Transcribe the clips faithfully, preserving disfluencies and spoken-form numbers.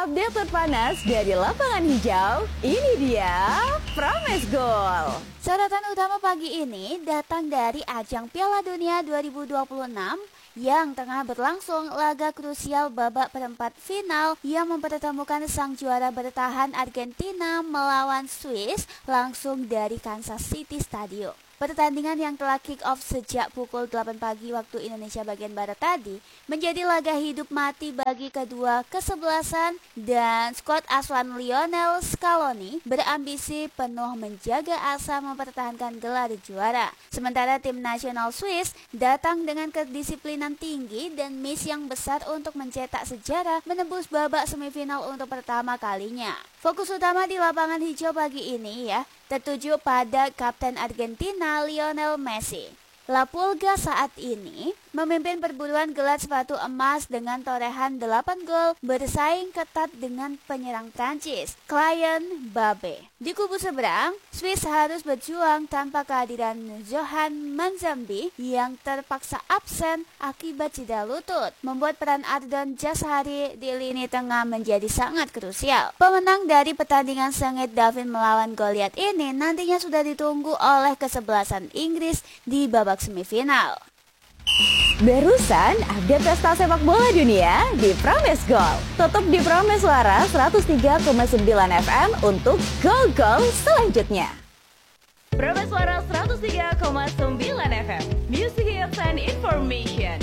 update terpanas dari lapangan hijau. Ini dia Promes Goal. Sorotan utama pagi ini datang dari ajang Piala Dunia dua ribu dua puluh enam yang tengah berlangsung. Laga krusial babak perempat final yang mempertemukan sang juara bertahan Argentina melawan Swiss langsung dari Kansas City Stadium. Pertandingan yang telah kick off sejak pukul delapan pagi waktu Indonesia bagian Barat tadi menjadi laga hidup mati bagi kedua kesebelasan, dan skuad asuhan Lionel Scaloni berambisi penuh menjaga asa mempertahankan gelar juara. Sementara tim nasional Swiss datang dengan kedisiplinan tinggi dan misi yang besar untuk mencetak sejarah menembus babak semifinal untuk pertama kalinya. Fokus utama di lapangan hijau pagi ini ya tertuju pada Kapten Argentina Lionel Messi. La Pulga saat ini memimpin perburuan gelar sepatu emas dengan torehan delapan gol, bersaing ketat dengan penyerang Prancis, Kylian Mbappe. Di kubu seberang, Swiss harus berjuang tanpa kehadiran Zohan Manzambi yang terpaksa absen akibat cedera lutut, membuat peran Ardon Jashari di lini tengah menjadi sangat krusial. Pemenang dari pertandingan sengit David melawan Goliath ini nantinya sudah ditunggu oleh kesebelasan Inggris di babak semifinal. Barusan update pesta sepak bola dunia di Promes Goal. Tutup di Promes Suara seratus tiga koma sembilan F M untuk gol-gol selanjutnya. Promes Suara seratus tiga koma sembilan F M, Music Hits and Information.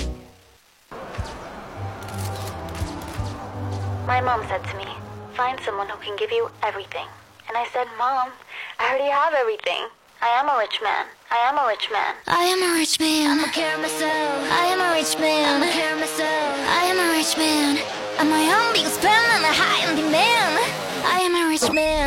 My mom said to me, find someone who can give you everything. And I said, Mom, I already have everything. I am a rich man. I am a rich man. I am a rich man. I'ma care myself. I am a rich man. I'ma care myself. I am a rich man. I'm my own biggest fan. I'm a high and demand. I am a rich man.